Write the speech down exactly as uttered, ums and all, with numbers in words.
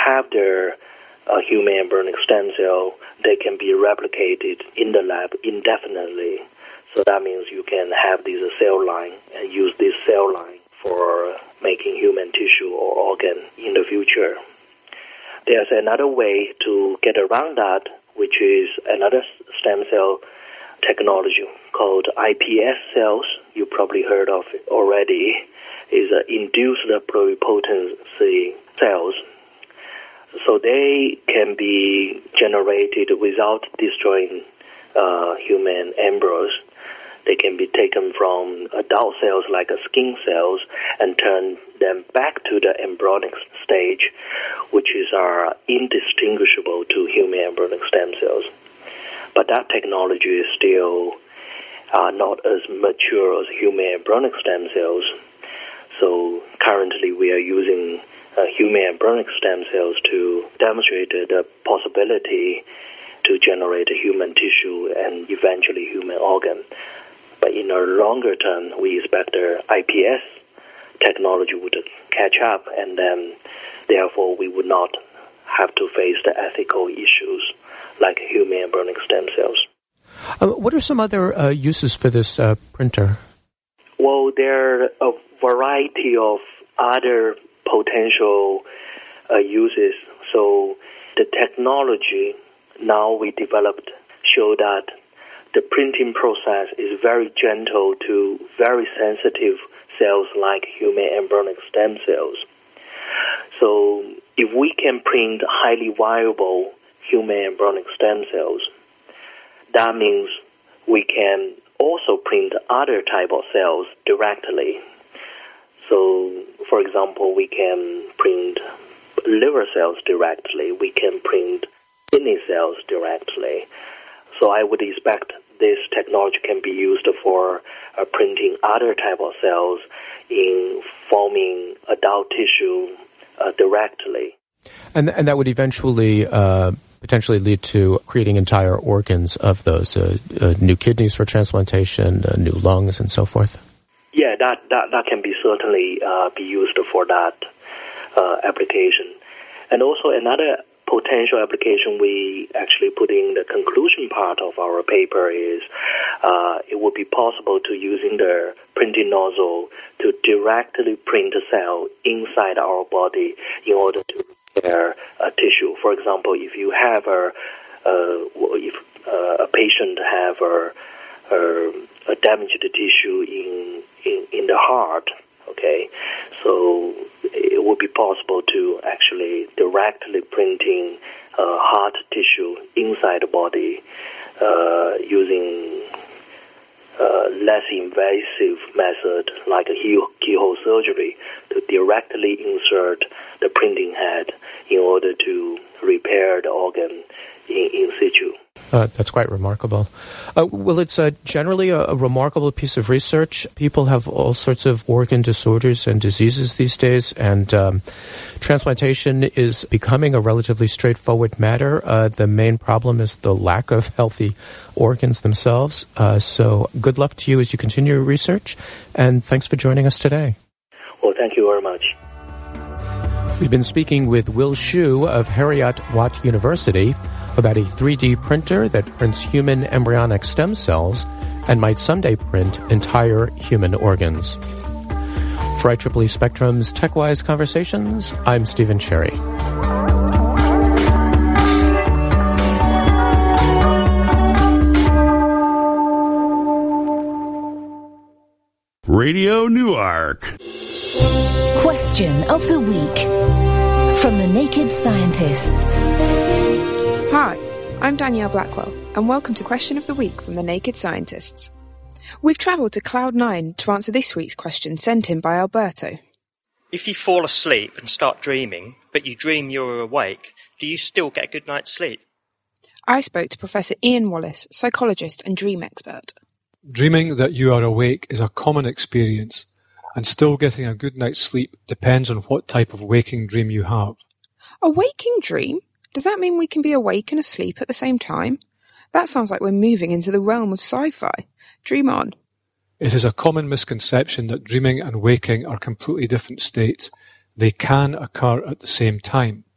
have their uh, human embryonic stem cell, they can be replicated in the lab indefinitely. So that means you can have this cell line and use this cell line for making human tissue or organ in the future. There's another way to get around that, which is another stem cell technology called I P S cells. You probably heard of it already. Is uh, induced pluripotency cells. So they can be generated without destroying uh, human embryos. They can be taken from adult cells like skin cells and turn them back to the embryonic stage, which is are indistinguishable to human embryonic stem cells. But that technology is still uh, not as mature as human embryonic stem cells. So currently we are using uh, human embryonic stem cells to demonstrate the possibility to generate human tissue and eventually human organ. But in a longer term, we expect the I P S technology would catch up, and then therefore we would not have to face the ethical issues like human embryonic stem cells. Uh, what are some other uh, uses for this uh, printer? Well, there are a variety of other potential uh, uses. So the technology now we developed show that the printing process is very gentle to very sensitive cells like human embryonic stem cells. So if we can print highly viable human embryonic stem cells, that means we can also print other type of cells directly. So, for example, we can print liver cells directly. We can print kidney cells directly. So I would expect this technology can be used for uh, printing other type of cells in forming adult tissue uh, directly. And and that would eventually uh, potentially lead to creating entire organs of those, uh, uh, new kidneys for transplantation, uh, new lungs, and so forth? Yeah, that, that, that can be certainly uh, be used for that uh, application. And also another potential application we actually put in the conclusion part of our paper is uh, it would be possible to using the printing nozzle to directly print a cell inside our body in order to repair a tissue. For example, if you have a uh, if uh, a patient have a, a, a damaged tissue in, in in the heart, okay, so it would be possible to actually directly printing uh, heart tissue inside the body uh, using uh, less invasive method like a keyhole surgery to directly insert the printing head in order to repair the organ in, in situ. Uh, that's quite remarkable. Uh, well, it's uh, generally a, a remarkable piece of research. People have all sorts of organ disorders and diseases these days, and um, transplantation is becoming a relatively straightforward matter. Uh, the main problem is the lack of healthy organs themselves. Uh, so good luck to you as you continue your research, and thanks for joining us today. Well, thank you very much. We've been speaking with Will Shu of Heriot-Watt University about a three D printer that prints human embryonic stem cells and might someday print entire human organs. For I triple E Spectrum's TechWise Conversations, I'm Stephen Cherry. Radio Newark. Question of the Week from the Naked Scientists. Hi, I'm Danielle Blackwell, and welcome to Question of the Week from the Naked Scientists. We've travelled to Cloud nine to answer this week's question sent in by Alberto. If you fall asleep and start dreaming, but you dream you're awake, do you still get a good night's sleep? I spoke to Professor Ian Wallace, psychologist and dream expert. Dreaming that you are awake is a common experience, and still getting a good night's sleep depends on what type of waking dream you have. A waking dream? Does that mean we can be awake and asleep at the same time? That sounds like we're moving into the realm of sci-fi. Dream on. It is a common misconception that dreaming and waking are completely different states. They can occur at the same time.